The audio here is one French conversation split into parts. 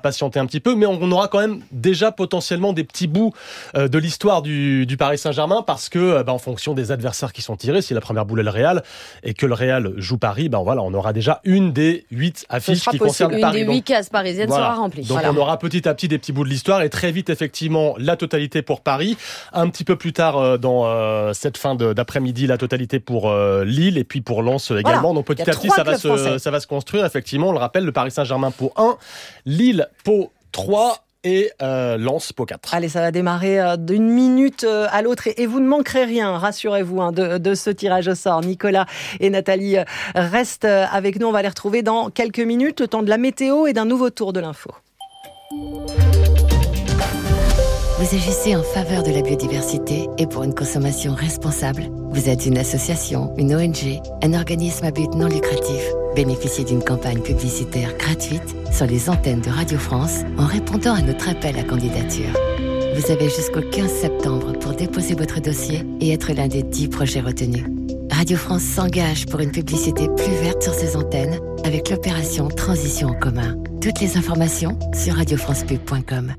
patienter un petit peu, mais on aura quand même déjà potentiellement des petits bouts de l'histoire du Paris Saint-Germain, parce que en fonction des adversaires qui sont tirés, si la première boule est le Real et que le Real joue Paris, on aura déjà une des 8 affiches qui concernent Paris. Une des 8 cases parisiennes sera remplie. Donc on aura petit à petit des petits bouts de l'histoire, et très vite effectivement la totalité pour Paris. Un petit peu plus tard dans cette fin d'après-midi, la totalité pour Lille et puis pour Lens également. Voilà. Donc petit à petit ça va se construire. Effectivement, on le rappelle, le Paris Saint-Germain pot 1, Lille pot 3 et Lens pot 4. Allez, ça va démarrer d'une minute à l'autre et vous ne manquerez rien, rassurez-vous, de ce tirage au sort. Nicolas et Nathalie restent avec nous. On va les retrouver dans quelques minutes, le temps de la météo et d'un nouveau tour de l'info. Vous agissez en faveur de la biodiversité et pour une consommation responsable. Vous êtes une association, une ONG, un organisme à but non lucratif. Bénéficiez d'une campagne publicitaire gratuite sur les antennes de Radio France en répondant à notre appel à candidature. Vous avez jusqu'au 15 septembre pour déposer votre dossier et être l'un des 10 projets retenus. Radio France s'engage pour une publicité plus verte sur ses antennes avec l'opération Transition en commun. Toutes les informations sur radiofrancepub.com.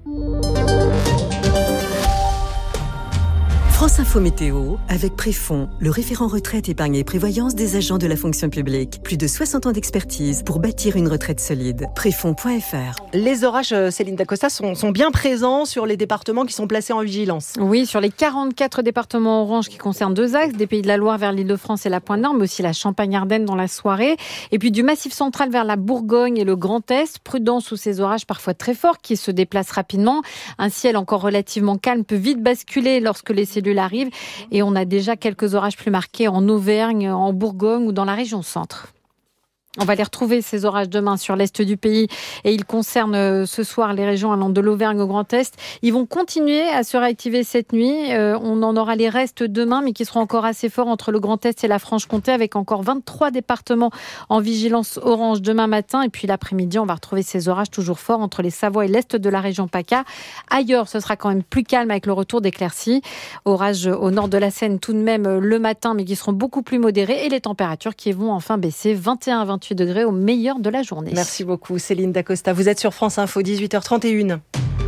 France Info Météo, avec Préfond, le référent retraite, épargne et prévoyance des agents de la fonction publique. Plus de 60 ans d'expertise pour bâtir une retraite solide. Préfond.fr. Les orages, Céline Dacosta, sont bien présents sur les départements qui sont placés en vigilance. Oui, sur les 44 départements orange qui concernent 2 axes, des Pays de la Loire vers l'Île-de-France et la Pointe-Nord, mais aussi la Champagne-Ardenne dans la soirée. Et puis du Massif central vers la Bourgogne et le Grand Est. Prudence sous ces orages parfois très forts qui se déplacent rapidement. Un ciel encore relativement calme peut vite basculer lorsque les cellules arrive et on a déjà quelques orages plus marqués en Auvergne, en Bourgogne ou dans la région centre. On va les retrouver, ces orages, demain sur l'Est du pays et ils concernent ce soir les régions allant de l'Auvergne au Grand Est. Ils vont continuer à se réactiver cette nuit. On en aura les restes demain, mais qui seront encore assez forts entre le Grand Est et la Franche-Comté, avec encore 23 départements en vigilance orange demain matin. Et puis l'après-midi, on va retrouver ces orages toujours forts entre les Savoies et l'Est de la région PACA. Ailleurs, ce sera quand même plus calme avec le retour d'éclaircies. Orages au nord de la Seine tout de même le matin, mais qui seront beaucoup plus modérés. Et les températures qui vont enfin baisser, 21-28 degrés au meilleur de la journée. Merci beaucoup Céline Dacosta. Vous êtes sur France Info, 18h31.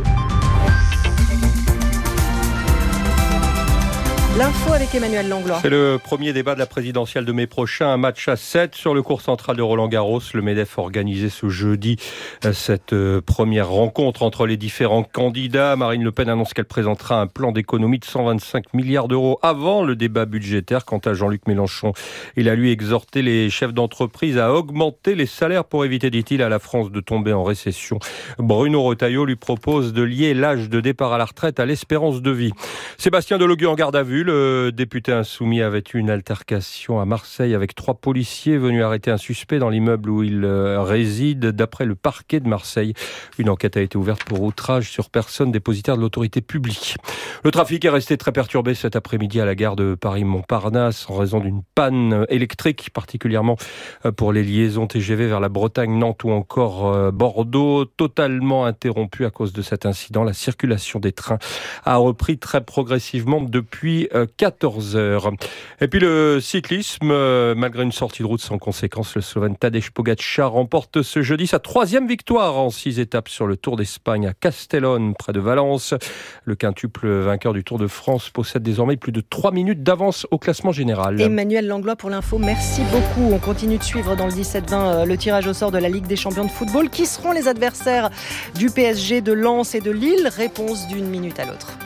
L'info avec Emmanuel Langlois. C'est le premier débat de la présidentielle de mai prochain. Un match à 7 sur le court central de Roland-Garros. Le MEDEF a organisé ce jeudi cette première rencontre entre les différents candidats. Marine Le Pen annonce qu'elle présentera un plan d'économie de 125 milliards d'euros avant le débat budgétaire. Quant à Jean-Luc Mélenchon, il a lui exhorté les chefs d'entreprise à augmenter les salaires pour éviter, dit-il, à la France de tomber en récession. Bruno Retailleau lui propose de lier l'âge de départ à la retraite à l'espérance de vie. Sébastien Delogu en garde à vue. Le député insoumis avait eu une altercation à Marseille avec 3 policiers venus arrêter un suspect dans l'immeuble où il réside. D'après le parquet de Marseille, une enquête a été ouverte pour outrage sur personne dépositaire de l'autorité publique. Le trafic est resté très perturbé cet après-midi à la gare de Paris-Montparnasse en raison d'une panne électrique, particulièrement pour les liaisons TGV vers la Bretagne, Nantes ou encore Bordeaux. Totalement interrompue à cause de cet incident, la circulation des trains a repris très progressivement depuis 14 heures. Et puis le cyclisme, malgré une sortie de route sans conséquence, le Slovène Tadej Pogačar remporte ce jeudi sa 3e victoire en 6 étapes sur le Tour d'Espagne à Castellón, près de Valence. Le quintuple vainqueur du Tour de France possède désormais plus de 3 minutes d'avance au classement général. Emmanuel Langlois pour l'info, merci beaucoup. On continue de suivre dans le 17-20 le tirage au sort de la Ligue des champions de football. Qui seront les adversaires du PSG, de Lens et de Lille? Réponse d'une minute à l'autre.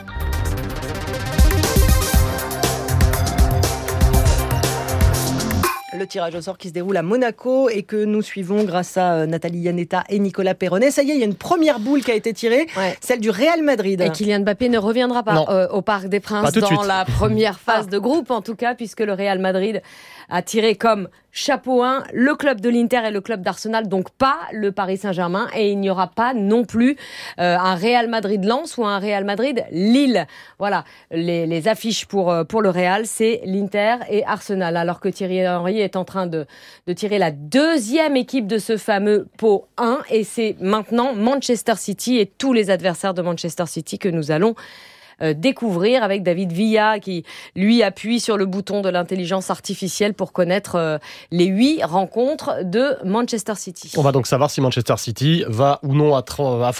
Le tirage au sort qui se déroule à Monaco et que nous suivons grâce à Nathalie Yanetta et Nicolas Perronnet. Ça y est, il y a une première boule qui a été tirée, celle du Real Madrid. Et Kylian Mbappé ne reviendra pas au Parc des Princes dans la première phase de groupe, en tout cas, puisque le Real Madrid a tiré comme chapeau 1 le club de l'Inter et le club d'Arsenal, donc pas le Paris Saint-Germain, et il n'y aura pas non plus un Real Madrid-Lens ou un Real Madrid-Lille. Voilà, les affiches pour le Real, c'est l'Inter et Arsenal, alors que Thierry Henry est en train de tirer la 2e équipe de ce fameux pot 1, et c'est maintenant Manchester City et tous les adversaires de Manchester City que nous allons découvrir avec David Villa qui, lui, appuie sur le bouton de l'intelligence artificielle pour connaître les 8 rencontres de Manchester City. On va donc savoir si Manchester City va ou non affronter